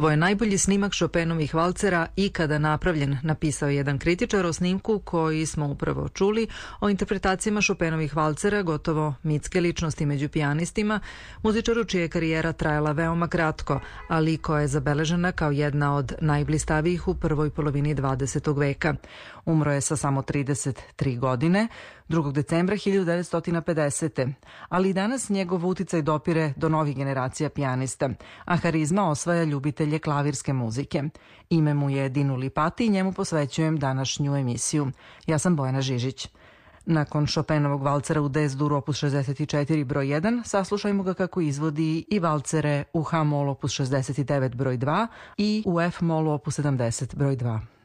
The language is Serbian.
Ovo je najbolji snimak Chopinovih valcera ikada napravljen, napisao je jedan kritičar o snimku koji smo upravo čuli, o interpretacijama Chopinovih valcera, gotovo mitske ličnosti među pijanistima, muzičaru čija je karijera trajala veoma kratko, ali koja je zabeležena kao jedna od najblistavijih u prvoj polovini 20. veka. Umro je sa samo 33 godine, 2. decembra 1950. Ali i danas njegov uticaj dopire do novih generacija pijanista, a harizma osvaja ljubitelje klavirske muzike. Ime mu je Dinu Lipati i njemu posvećujem današnju emisiju. Ja sam Bojana Žižić. Nakon Chopinovog valcera u DS-dur opus 64 broj 1, saslušajmo ga kako izvodi i valcere u H-mol opus 69 broj 2 i u F-molu opus 70 broj 2.